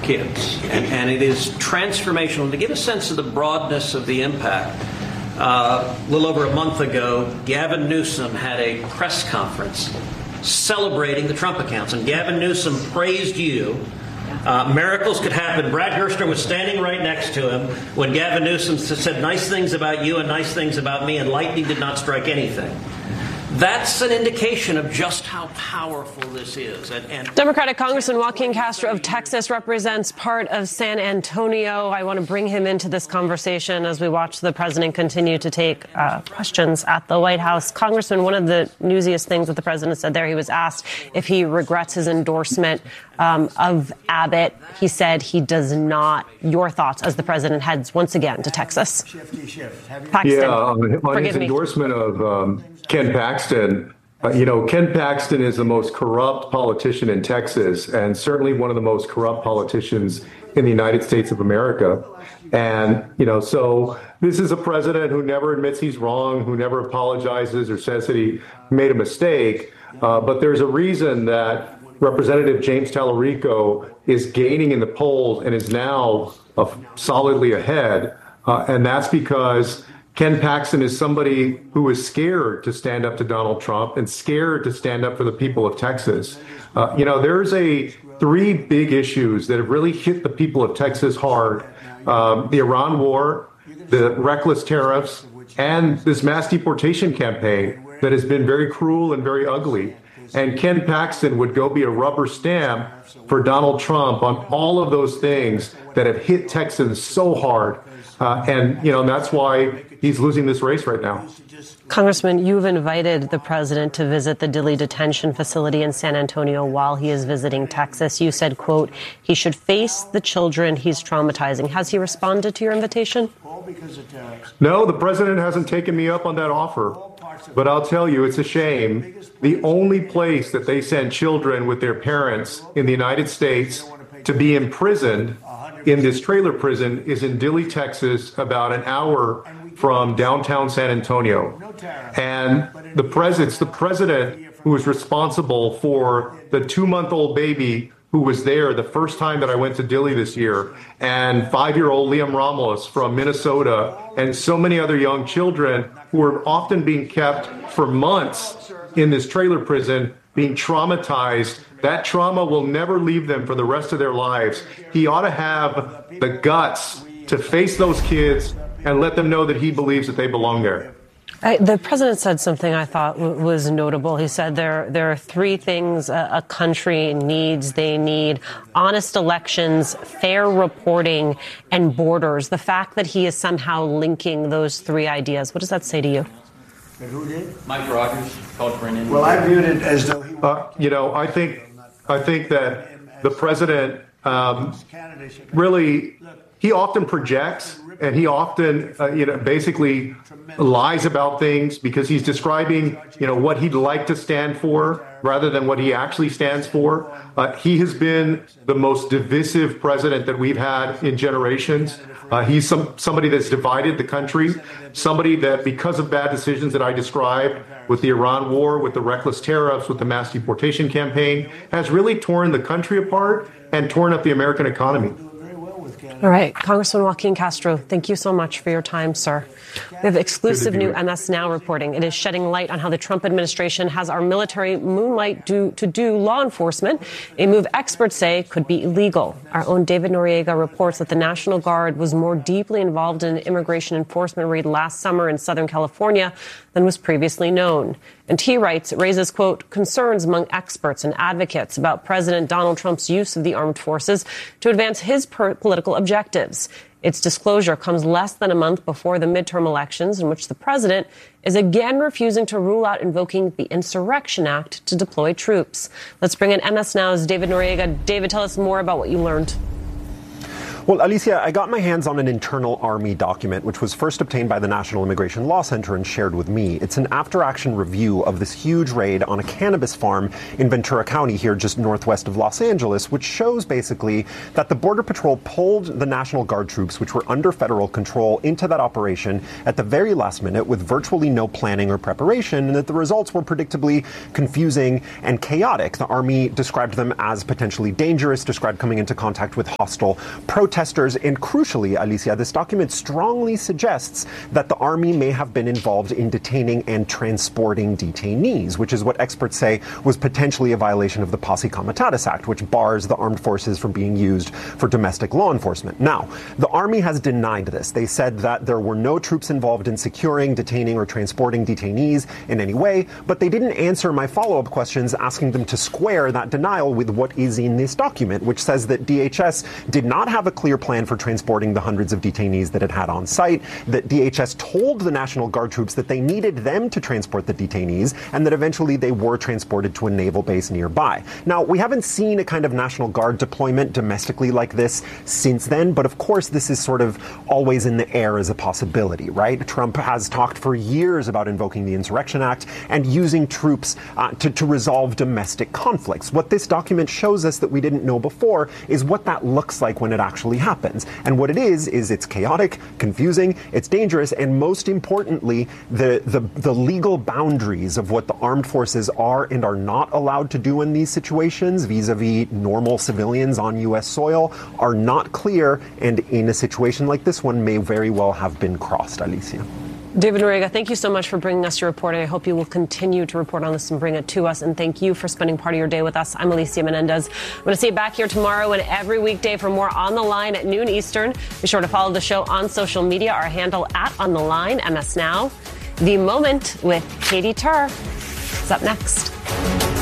kids, and it is transformational. To give a sense of the broadness of the impact, a little over a month ago, Gavin Newsom had a press conference celebrating the Trump accounts, and Gavin Newsom praised you. Miracles could happen. Brad Gerstner was standing right next to him when Gavin Newsom said nice things about you and nice things about me, and lightning did not strike anything. That's an indication of just how powerful this is. And Democratic Congressman Joaquin Castro of Texas represents part of San Antonio. I want to bring him into this conversation as we watch the president continue to take questions at the White House. Congressman, one of the newsiest things that the president said there, he was asked if he regrets his endorsement of Abbott. He said he does not. Your thoughts as the president heads once again to Texas? Paxton, on his endorsement of Ken Paxton, Ken Paxton is the most corrupt politician in Texas, and certainly one of the most corrupt politicians in the United States of America. And, so this is a president who never admits he's wrong, who never apologizes or says that he made a mistake. But there's a reason that Representative James Tallarico is gaining in the polls and is now solidly ahead. And that's because Ken Paxton is somebody who is scared to stand up to Donald Trump and scared to stand up for the people of Texas. There's three big issues that have really hit the people of Texas hard. The Iran war, the reckless tariffs, and this mass deportation campaign that has been very cruel and very ugly. And Ken Paxton would go be a rubber stamp for Donald Trump on all of those things that have hit Texans so hard. And that's why he's losing this race right now. Congressman, you've invited the president to visit the Dilley detention facility in San Antonio while he is visiting Texas. You said, quote, he should face the children he's traumatizing. Has he responded to your invitation? No, the president hasn't taken me up on that offer. But I'll tell you, it's a shame. The only place that they send children with their parents in the United States to be imprisoned in this trailer prison is in Dilley, Texas, about an hour from downtown San Antonio. And the president who is responsible for the 2-month-old baby who was there the first time that I went to Dilley this year, and 5-year-old Liam Ramos from Minnesota, and so many other young children who are often being kept for months in this trailer prison, being traumatized. That trauma will never leave them for the rest of their lives. He ought to have the guts to face those kids and let them know that he believes that they belong there. The president said something I thought was notable. He said there are three things a country needs. They need honest elections, fair reporting, and borders. The fact that he is somehow linking those three ideas, what does that say to you? Who did? Mike Rogers, Coach Brennan. Well, I viewed it as though he I think that the president really, he often projects and he often, basically lies about things because he's describing, what he'd like to stand for rather than what he actually stands for. He has been the most divisive president that we've had in generations. He's somebody that's divided the country, somebody that because of bad decisions that I described with the Iran war, with the reckless tariffs, with the mass deportation campaign, has really torn the country apart and torn up the American economy. All right. Congressman Joaquin Castro, thank you so much for your time, sir. We have exclusive new MS Now reporting. It is shedding light on how the Trump administration has our military moonlight to do law enforcement, a move experts say could be illegal. Our own David Noriega reports that the National Guard was more deeply involved in an immigration enforcement raid last summer in Southern California than was previously known. And he writes, it raises, quote, concerns among experts and advocates about President Donald Trump's use of the armed forces to advance his political objectives. Its disclosure comes less than a month before the midterm elections in which the president is again refusing to rule out invoking the Insurrection Act to deploy troops. Let's bring in MS Now's David Noriega. David, tell us more about what you learned. Well, Alicia, I got my hands on an internal Army document, which was first obtained by the National Immigration Law Center and shared with me. It's an after-action review of this huge raid on a cannabis farm in Ventura County here just northwest of Los Angeles, which shows basically that the Border Patrol pulled the National Guard troops, which were under federal control, into that operation at the very last minute with virtually no planning or preparation, and that the results were predictably confusing and chaotic. The Army described them as potentially dangerous, described coming into contact with hostile protesters, and crucially, Alicia, this document strongly suggests that the Army may have been involved in detaining and transporting detainees, which is what experts say was potentially a violation of the Posse Comitatus Act, which bars the armed forces from being used for domestic law enforcement. Now, the Army has denied this. They said that there were no troops involved in securing, detaining, or transporting detainees in any way, but they didn't answer my follow-up questions asking them to square that denial with what is in this document, which says that DHS did not have a clear plan for transporting the hundreds of detainees that it had on site, that DHS told the National Guard troops that they needed them to transport the detainees, and that eventually they were transported to a naval base nearby. Now, we haven't seen a kind of National Guard deployment domestically like this since then, but of course this is sort of always in the air as a possibility, right? Trump has talked for years about invoking the Insurrection Act and using troops to resolve domestic conflicts. What this document shows us that we didn't know before is what that looks like when it actually happens. And what it is it's chaotic, confusing, it's dangerous, and most importantly, the legal boundaries of what the armed forces are and are not allowed to do in these situations vis-a-vis normal civilians on U.S. soil are not clear, and in a situation like this one may very well have been crossed, Alicia. David Noriega, thank you so much for bringing us your reporting. I hope you will continue to report on this and bring it to us. And thank you for spending part of your day with us. I'm Alicia Menendez. I'm going to see you back here tomorrow and every weekday for more On the Line at noon Eastern. Be sure to follow the show on social media. Our handle @OnTheLine, MS Now. The Moment with Katie Tur is up next.